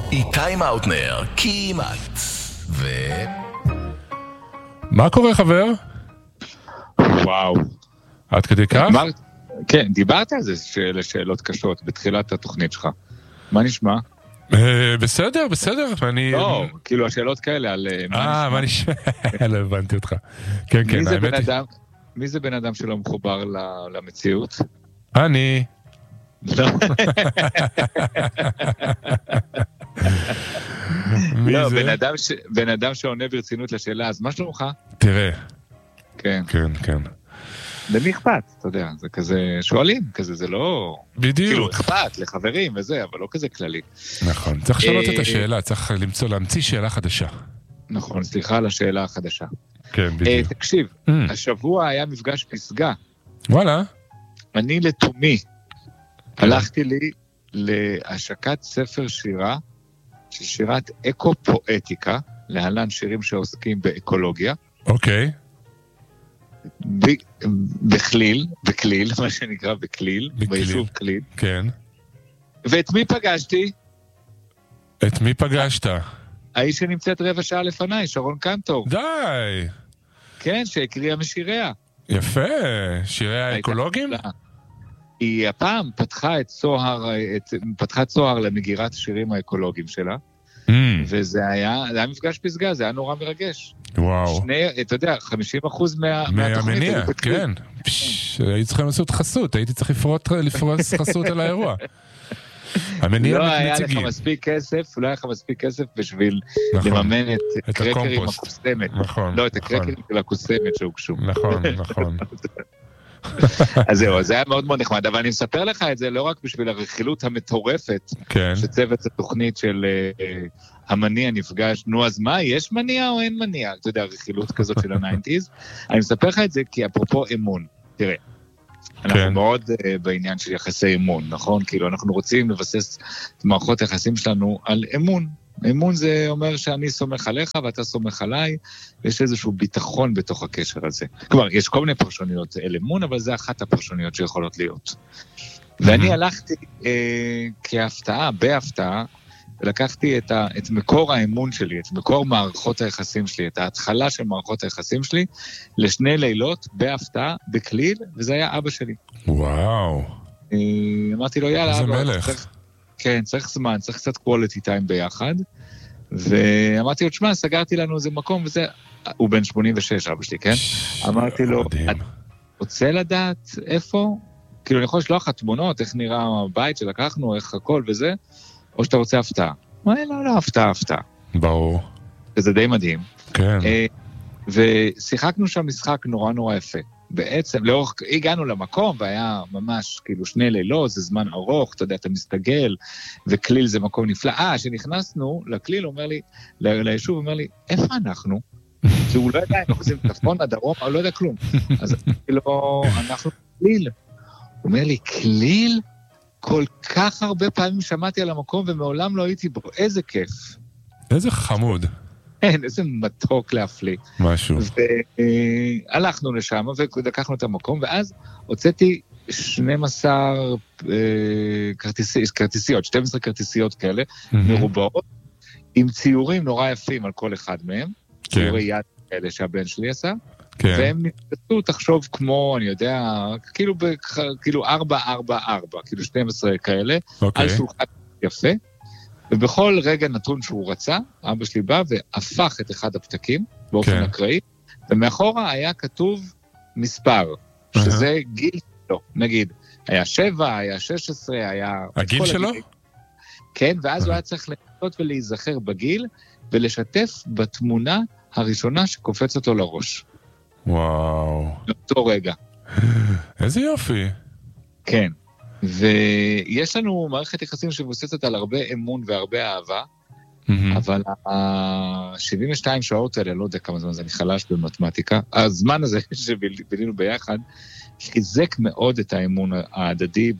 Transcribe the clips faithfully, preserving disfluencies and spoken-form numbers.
איתי מאוטנר, כמעט. ו... מה קורה חבר? וואו. עד כדי כך? אמר... כן, דיברת על זה שאלות קשות בתחילת התוכנית שלך. מה נשמע? אה, בסדר, בסדר. אני... לא, כאילו השאלות כאלה על אה, מה נשמע? לא הבנתי אותך. כן, כן, האמת היא... מי זה בן אדם שלא מחובר למציאות? אני. לא. לא, בן אדם, ש... בן אדם שעונה ברצינות לשאלה, אז מה שלומך? תראה. כן. כן, כן. למי אכפת, אתה יודע, זה כזה, שואלים, כזה, זה לא... בדיוק. כאילו, אכפת לחברים וזה, אבל לא כזה כללי. נכון, צריך לשנות את השאלה, צריך למצוא, להמציא שאלה חדשה. נכון, סליחה על השאלה החדשה. כן, בדיוק. תקשיב, השבוע היה מפגש פסגה. וואלה. אני לתומי, הלכתי לי להשקת ספר שירה, של שירת אקו-פואטיקה, להלן שירים שעוסקים באקולוגיה. אוקיי. בכליל, בכליל, מה שנקרא בכליל, ביישוב כליל. כן. ואת מי פגשתי? את מי פגשת? האיש שנמצאת רבע שעה לפניי, שרון קנטור. די! כן, שהקריאה משיריה. יפה, שירי האקולוגים? היא הפעם פתחה את צוהר, את, פתחה צוהר למגירת השירים האקולוגיים שלה, mm. וזה היה, זה היה מפגש פסגה, זה היה נורא מרגש. וואו. שני, אתה יודע, חמישים אחוז מה, מהתוכנית. מהמניע, כן. פש, הייתי צריכים לעשות חסות, הייתי צריך לפרוט, לפרוס חסות על האירוע. המניע לא נציגים. היה לך מספיק כסף, לא היה לך מספיק כסף בשביל נכון. לממן את, את קרקרים הקוסמת. נכון. לא, את נכון. הקרקרים של הקוסמת שהוגשו. נכון, נכון. אז זהו, זה היה מאוד מאוד נחמד, אבל אני מספר לך את זה לא רק בשביל הרכילות המטורפת, כן. שצוות התוכנית של uh, המניע נפגש, נו אז מה, יש מניע או אין מניע? אתה יודע, רכילות כזאת של ה-תשעים. אני מספר לך את זה כי אפרופו אמון, תראה, אנחנו כן. מאוד uh, בעניין של יחסי אמון, נכון? כאילו אנחנו רוצים לבסס את מערכות היחסים שלנו על אמון, אמון זה אומר שאני סומך עליך ואתה סומך עליי, ויש איזשהו ביטחון בתוך הקשר הזה. כלומר, יש כל מיני פרשוניות אל אמון, אבל זה אחת הפרשוניות שיכולות להיות. ואני הלכתי אה, כהפתעה, בהפתעה, ולקחתי את, ה, את מקור האמון שלי, את מקור מערכות היחסים שלי, את ההתחלה של מערכות היחסים שלי, לשני לילות בהפתעה, בכליל, וזה היה אבא שלי. וואו. אה, אמרתי לו, יאללה, איזה אבא, מלך. צריך, כן, צריך זמן, צריך קצת quality time ביחד, ואמרתי לו, תשמע, סגרתי לנו איזה מקום, וזה, הוא בן שמונים ושש, אבא שלי, כן? אמרתי לו, את רוצה לדעת איפה? כאילו, אני יכול לשלוח לך תמונות, איך נראה הבית שלקחנו, איך הכל וזה, או שאתה רוצה הפתעה. לא, לא, לא, הפתעה, הפתעה. ברור. וזה די מדהים. כן. ושיחקנו שם משחק נורא נורא יפה. בעצם, לאורך, הגענו למקום, והיה ממש, כאילו, שני לילות, זה זמן ארוך, אתה יודע, אתה מסתגל, וכליל זה מקום נפלא. אה, שנכנסנו, לכליל, אומר לי, ליישוב, אומר לי, איפה אנחנו? כי הוא לא יודע, אנחנו עושים צפון, הדרום, הוא לא יודע כלום. אז כאילו, אנחנו כליל. הוא אומר לי, כליל? כל כך הרבה פעמים שמעתי על המקום, ומעולם לא הייתי בו. איזה כיף. איזה חמוד. אין, איזה מתוק להפליא. משהו. והלכנו לשם, ולקחנו את המקום, ואז הוצאתי שתים עשרה כרטיסיות, שתים עשרה כרטיסיות כאלה, מרובעות, עם ציורים נורא יפים על כל אחד מהם, ציורי יד כאלה שהבן שלי עשה, והם נתפסו, תחשוב כמו, אני יודע, כאילו ארבע ארבע ארבע, כאילו שתים עשרה כאלה, על שולחן יפה, ובכל רגע נתון שהוא רצה, אבא שלי בא והפך את אחד הפתקים, באופן אקראי, ומאחורה היה כתוב מספר, שזה גיל שלו, נגיד, היה שבע, היה שש עשרה, היה... הגיל שלו? כן, ואז הוא היה צריך לנסות ולהיזכר בגיל, ולשתף בתמונה הראשונה שקופץ אותו לראש. וואו. לאותו רגע. איזה יופי. כן. ויש לנו מערכת יחסים שמבוססת על הרבה אמון והרבה אהבה, אבל ה-שבעים ושתיים שעות האלה, לא יודע כמה זמן זה, אני חלש במתמטיקה, הזמן הזה שבילינו ביחד, חיזק מאוד את האמון ההדדי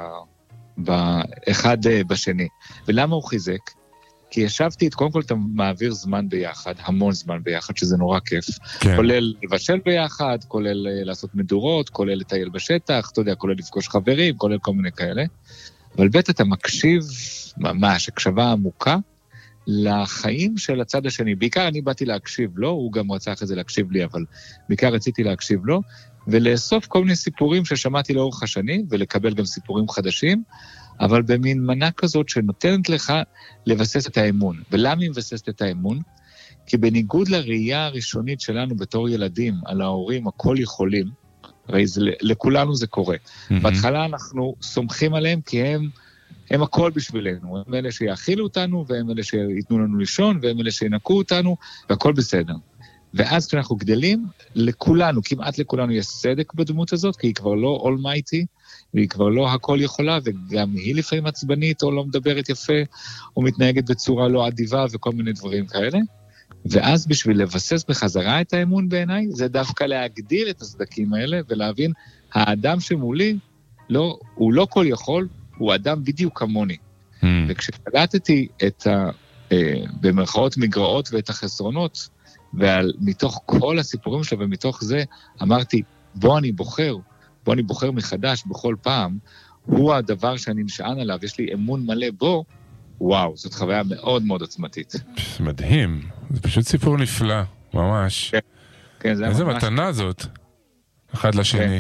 באחד בשני. ולמה הוא חיזק? כי ישבתי, קודם כל אתה מעביר זמן ביחד, המון זמן ביחד, שזה נורא כיף. כן. כולל לבשל ביחד, כולל לעשות מדורות, כולל לטייל בשטח, אתה יודע, כולל לפגוש חברים, כולל כל מיני כאלה. אבל בית אתה מקשיב ממש, הקשבה עמוקה, לחיים של הצד השני. בעיקר אני באתי להקשיב לו, הוא גם רצה אחרי זה להקשיב לי, אבל בעיקר רציתי להקשיב לו, ולאסוף כל מיני סיפורים ששמעתי לאורך השנים, ולקבל גם סיפורים חדשים, אבל במין מנה כזאת שנותנת לך לבסס את האמון. ולמה היא מבססת את האמון? כי בניגוד לראייה הראשונית שלנו בתור ילדים, על ההורים הכל יכולים, הרי זה, לכולנו זה קורה. Mm-hmm. בהתחלה אנחנו סומכים עליהם כי הם, הם הכל בשבילנו. הם אלה שיאכילו אותנו, והם אלה שיתנו לנו לישון, והם אלה שינקו אותנו, והכל בסדר. ואז כשאנחנו גדלים, לכולנו, כמעט לכולנו יש צדק בדמות הזאת, כי היא כבר לא אולמייטי, והיא כבר לא הכל יכולה, וגם היא לפעמים עצבנית, או לא מדברת יפה, או מתנהגת בצורה לא עדיבה, וכל מיני דברים כאלה. ואז בשביל לבסס בחזרה את האמון בעיניי, זה דווקא להגדיל את הסדקים האלה, ולהבין, האדם שמולי, לא, הוא לא כל יכול, הוא אדם בדיוק כמוני. Mm. וכשקלטתי את ה, אה, במרכאות מגרעות ואת החסרונות, ומתוך כל הסיפורים שלו, ומתוך זה אמרתי, בוא אני בוחר, בוא אני בוחר מחדש בכל פעם, הוא הדבר שאני נשען עליו, יש לי אמון מלא בו, וואו, זאת חוויה מאוד מאוד עוצמתית. מדהים, זה פשוט סיפור נפלא, ממש. כן, כן, זה איזה ממש... מתנה זאת, אחד לשני. כן,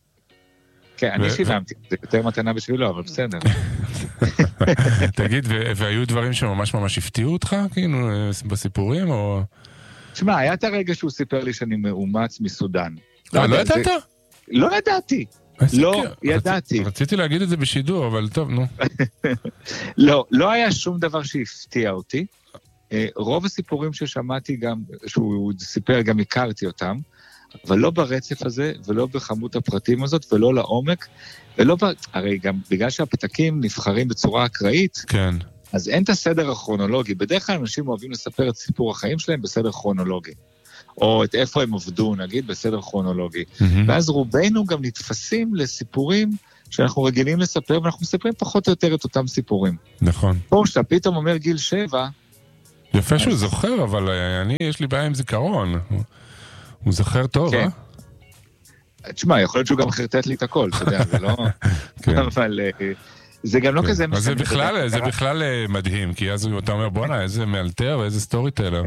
כן אני שילמתי, זה יותר מתנה בשבילו, אבל בסדר. תגיד, והיו דברים שממש ממש הפתיעו אותך, כאילו, בסיפורים, או... תשמע, היה את הרגע שהוא סיפר לי שאני מאומץ מסודן. לא, לא ידעת? לא ידעתי. לא ידעתי. רציתי להגיד את זה בשידור, אבל טוב, נו. לא, לא היה שום דבר שהפתיע אותי. רוב הסיפורים ששמעתי גם, שהוא סיפר, גם הכרתי אותם, אבל לא ברצף הזה, ולא בכמות הפרטים הזאת, ולא לעומק, ולא, הרי גם בגלל שהפתקים נבחרים בצורה אקראית, כן. אז אין את הסדר הכרונולוגי. בדרך כלל אנשים אוהבים לספר את סיפור החיים שלהם בסדר כרונולוגי. או את איפה הם עבדו, נגיד, בסדר כרונולוגי. Mm-hmm. ואז רובנו גם נתפסים לסיפורים שאנחנו רגילים לספר, ואנחנו מספרים פחות או יותר את אותם סיפורים. נכון. פה שאתה פתאום אומר גיל שבע... יפה שהוא זוכר, אבל אני, יש לי בעיה עם זיכרון. הוא זוכר טוב, כן. אה? תשמע, יכול להיות שהוא גם חרטט לי את הכל, אתה יודע, זה לא... כן. אבל... זה גם לא כזה משנה. זה בכלל, זה בכלל מדהים, כי אז אתה אומר, בוא'נה, איזה מאלתר ואיזה סטורי טלר.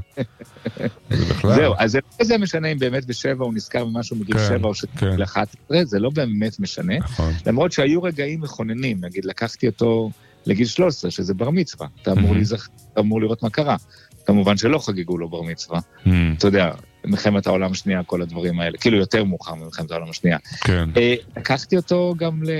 זהו, אז זה לא כזה משנה אם באמת בשבע הוא נזכר ממשהו מגיל שבע או שתגיל אחת עשרה, זה לא באמת משנה. למרות שהיו רגעים מכוננים, נגיד, לקחתי אותו לגיל שלוש עשרה, שזה בר מצווה. אתה אמור לראות מה קרה. כמובן שלא חגיגו לו בר מצווה. אתה יודע, מלחמת העולם השנייה, כל הדברים האלה. כאילו יותר מאוחר ממלחמת העולם השנייה. לקחתי אותו גם ל...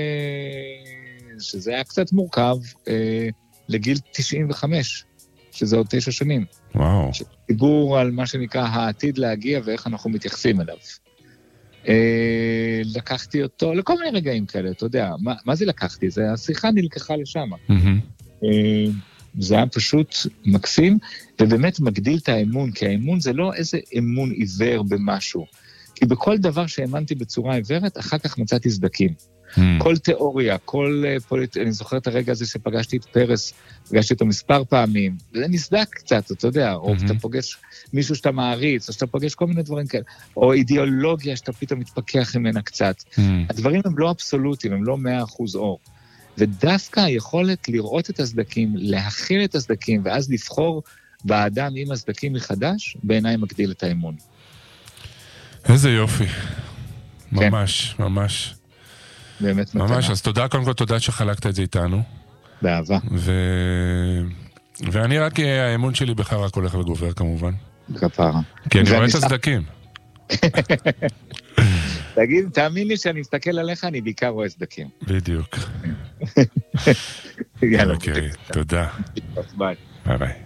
שזה היה קצת מורכב, אה, לגיל תשעים וחמש, שזה עוד תשע שנים. וואו. דיבור על מה שנקרא העתיד להגיע ואיך אנחנו מתייחסים אליו. אה, לקחתי אותו לכל מיני רגעים כאלה, אתה יודע, מה, מה זה לקחתי? זה השיחה נלקחה לשם. Mm-hmm. אה, זה היה פשוט מקסים, ובאמת מגדיל את האמון, כי האמון זה לא איזה אמון עיוור במשהו, כי בכל דבר שהאמנתי בצורה עיוורת, אחר כך מצאתי סדקים. Hmm. כל תיאוריה, כל פוליט... אני זוכר את הרגע הזה שפגשתי את פרס, פגשתי אותו מספר פעמים, זה נסדק קצת, אתה יודע, או mm-hmm. אתה פוגש מישהו שאתה מעריץ, או שאתה פוגש כל מיני דברים כאלה, או אידיאולוגיה שאתה פתאום מתפכח ממנה קצת. Hmm. הדברים הם לא אבסולוטיים, הם לא מאה אחוז אור. ודווקא היכולת לראות את הסדקים, להכיל את הסדקים, ואז לבחור באדם עם הסדקים מחדש, בעיניי מגדיל את האמון. איזה יופי. ממש, כן. ממש. באמת ממש, מתנה. אז תודה, קודם כל תודה שחלקת את זה איתנו. באהבה. ו... ואני רק, האמון שלי בך רק הולך וגובר כמובן. כפרה. כי אני רואה את הסדקים. תגיד, תאמין לי שאני מסתכל עליך, אני בעיקר רואה סדקים. בדיוק. יאללה. אוקיי, תודה. ביי. ביי ביי.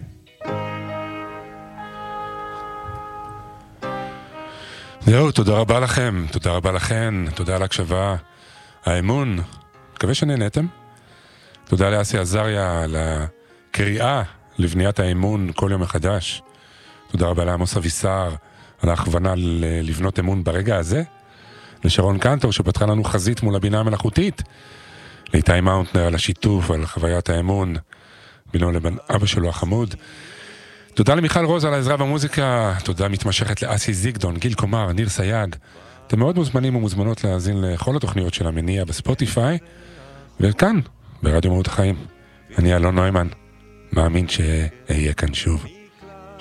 זהו, תודה רבה לכם, תודה רבה לכן, תודה על הקשבה. האמון, מקווה שנהנתם. תודה לאסי עזריה על הקריאה לבניית האמון כל יום מחדש. תודה רבה לעמוס אבישר על ההכוונה לבנות אמון ברגע הזה. לשרון קנטור שפתחה לנו חזית מול הבינה המלאכותית. לאיתי מאונטנר על השיתוף ועל חוויית האמון בינו לבין אבא שלו החמוד. תודה למיכל רוז על העזרה במוזיקה. תודה מתמשכת לאסי זיגדון, גיל קומר, ניר סייג. אתם מאוד מוזמנים ומוזמנות להאזין לכל התוכניות של המניע בספוטיפיי, וכאן, ברדיו מהות החיים. אני אלון נוימן. מאמין שאהיה כאן שוב.